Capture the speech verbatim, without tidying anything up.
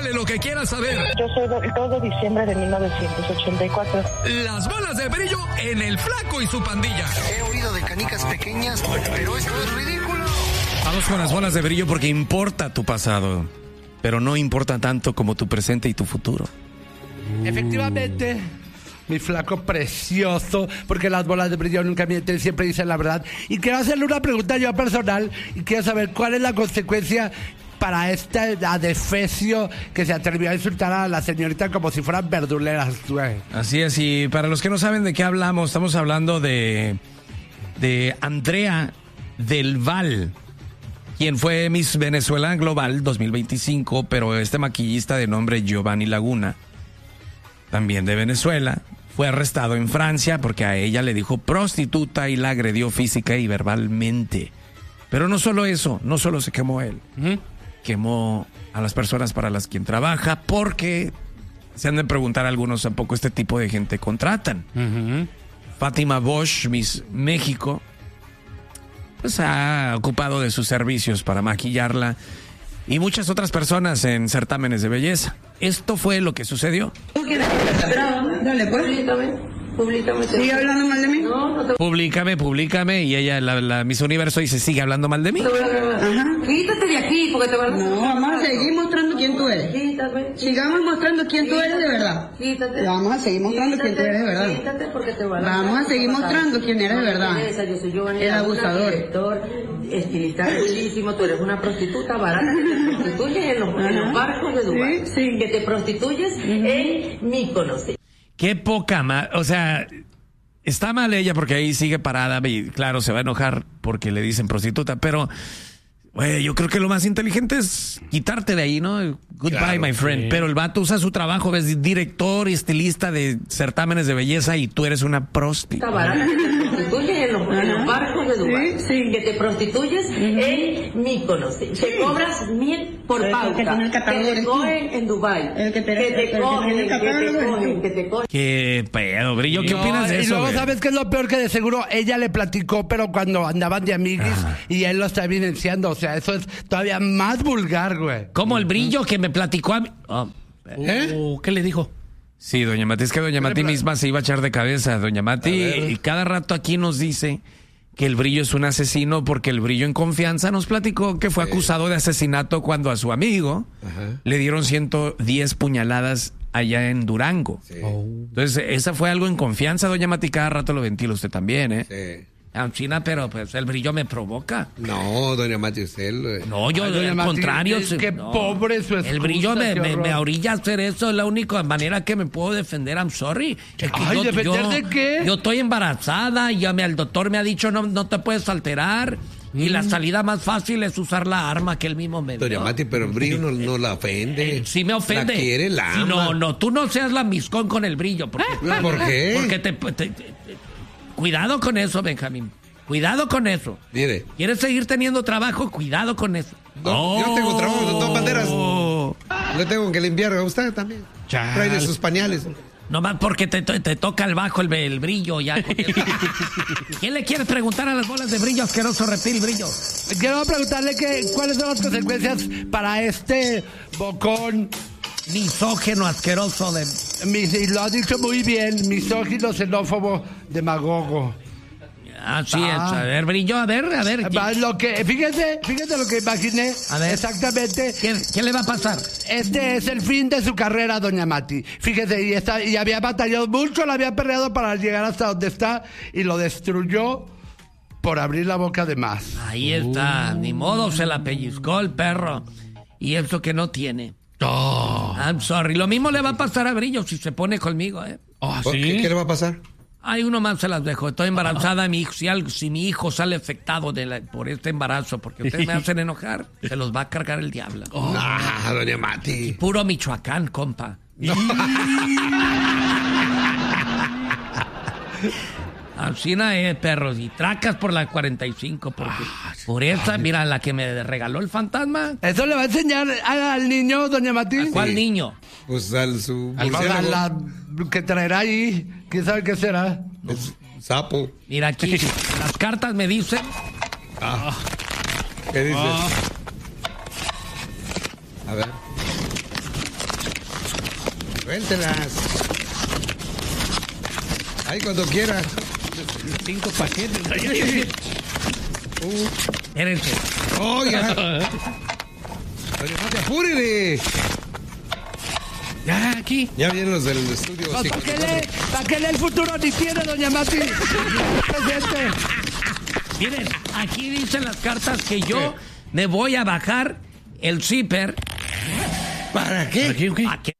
Pregúntale lo que quieras saber. Yo soy del dos de diciembre de mil novecientos ochenta y cuatro. Las bolas de brillo en El Flaco y su pandilla. He oído de canicas pequeñas, pero esto es ridículo. Vamos con las bolas de brillo porque importa tu pasado, pero no importa tanto como tu presente y tu futuro. Efectivamente, mi flaco precioso, porque las bolas de brillo nunca mienten, siempre dicen la verdad. Y quiero hacerle una pregunta yo personal y quiero saber cuál es la consecuencia para este adefesio que se atrevió a insultar a la señorita como si fueran verduleras, güey. Así es, y para los que no saben de qué hablamos, estamos hablando de, de Andrea del Val, quien fue Miss Venezuela Global dos mil veinticinco, pero este maquillista de nombre Giovanni Laguna, también de Venezuela, fue arrestado en Francia porque a ella le dijo prostituta y la agredió física y verbalmente. Pero no solo eso, no solo se quemó él, uh-huh. quemó a las personas para las quien trabaja, porque se han de preguntar algunos a poco este tipo de gente contratan. Uh-huh. Fátima Bosch, Miss México, pues ha ocupado de sus servicios para maquillarla y muchas otras personas en certámenes de belleza. Esto fue lo que sucedió. Dale, pues. Publícame. ¿Sigue hablando mal de mí? No, no te... Publícame, publícame. Y ella, la, la Miss Universo, dice, ¿sigue hablando mal de mí? Ajá. Quítate de aquí, porque te van a... No, vamos a seguir mostrando quién tú eres. Quítate. Sigamos mostrando quién tú eres de verdad. Quítate. Vamos a seguir mostrando quién tú eres de verdad. Quítate porque te van a... Vamos a seguir mostrando quién eres de verdad. Yo soy Giovanni, el abusador. Director, estilista bellísimo. Tú eres una prostituta barata que te prostituyes en los, en los barcos de Dubái. Sí, sí. Que te prostituyes uh-huh. en Mykonos. Qué poca más, o sea, está mal ella porque ahí sigue parada y claro, se va a enojar porque le dicen prostituta, pero güey, yo creo que lo más inteligente es quitarte de ahí, ¿no? Goodbye, claro, my friend. Sí. Pero el vato usa su trabajo, ves, director y estilista de certámenes de belleza y tú eres una prostituta. Barata, que te prostituyes en los, en los barcos de Dubái. Sí, sí. Que te prostituyes uh-huh. en Mykonos. Te sí. cobras mil por el pauta. Que que te cogen en Dubái. El que te, que te el cogen, que, que te cogen, que te cogen. Qué pedo, Brillo, ¿qué no, opinas de y eso? Y luego, güey? ¿sabes qué es lo peor? Que de seguro ella le platicó, pero cuando andaban de amiguis ah. y él lo está evidenciando. O sea, eso es todavía más vulgar, güey. Como el Brillo que me platicó a mí. Oh, ¿Eh? Uh, ¿Qué le dijo? Sí, doña Mati, es que doña Mati misma se iba a echar de cabeza. Doña Mati, y cada rato aquí nos dice que el Brillo es un asesino porque el Brillo en confianza nos platicó que fue sí. acusado de asesinato cuando a su amigo Ajá. le dieron ciento diez puñaladas allá en Durango. Sí. Oh. Entonces, esa fue algo en confianza, doña Mati, cada rato lo ventila usted también, ¿eh? Sí. China, pero pues el Brillo me provoca. No, doña Mati, usted lo... No, yo al contrario. Es que no, pobre su excusa, el Brillo me, me, me orilla a hacer eso, es la única manera que me puedo defender. I'm sorry. Es que Ay, yo, ¿defender yo, de qué? Yo estoy embarazada y ya me, el doctor me ha dicho no, no te puedes alterar. Mm. Y la salida más fácil es usar la arma que él mismo me dio. Doña Mati, pero el Brillo no, no la ofende. Eh, sí me ofende. La quiere, la ama. Sí, no, no, tú no seas la miscón con el Brillo. Porque, ¿Por qué? Porque te, te, te, te... Cuidado con eso, Benjamín. Cuidado con eso. Mire. ¿Quieres seguir teniendo trabajo? Cuidado con eso. No, oh. Yo tengo trabajo de dos banderas. Le tengo que limpiar a usted también. Chal. Trae de sus pañales. Nomás porque te, te, te toca el bajo el, el Brillo ya. ¿Quién le quieres preguntar a las bolas de Brillo asqueroso reptil Brillo? Quiero preguntarle que cuáles son las consecuencias para este bocón misógeno asqueroso de... Y lo ha dicho muy bien, misógino, xenófobo, demagogo. Así ah. es, a ver, Brillo, a ver, a ver. Lo que, fíjate, fíjate lo que imaginé. A ver. Exactamente. ¿Qué, ¿Qué le va a pasar? Este es el fin de su carrera, doña Mati. Fíjese, y, está, y había batallado mucho, la había peleado para llegar hasta donde está y lo destruyó por abrir la boca de más. Ahí está, uh. ni modo, se la pellizcó el perro. Y eso que no tiene. Oh. I'm sorry. Lo mismo le va a pasar a Brillo si se pone conmigo, ¿eh? Oh, ¿sí? ¿Qué, ¿Qué le va a pasar? Ay, uno más se las dejo. Estoy embarazada. Mi hijo, si, algo, si mi hijo sale afectado de la, por este embarazo, porque ustedes me hacen enojar, se los va a cargar el diablo. Oh. No, doña Mati. Y puro Michoacán, compa. No. Alcina es perros y tracas por la cuarenta y cinco porque ah, por esa, ay. Mira, la que me regaló el fantasma. ¿Eso le va a enseñar al niño, doña Mati? ¿A cuál sí. niño? Pues al su al a la que traerá ahí, quién sabe qué será. No. Es sapo. Mira aquí, las cartas me dicen. Ah. ¿Qué dice? Ah. A ver. Suéltelas. Ahí cuando quiera. Cinco paquetes. Uh. Espérense. Oiga. Oye, no te apures. Ya, aquí. Ya vienen los del estudio. ¿Para qué lee? ¿Para qué lee el futuro ni tiene, doña Mati? Presente. Miren, aquí dicen las cartas que yo me voy a bajar el zipper. ¿Para qué? ¿Para qué? ¿A qué?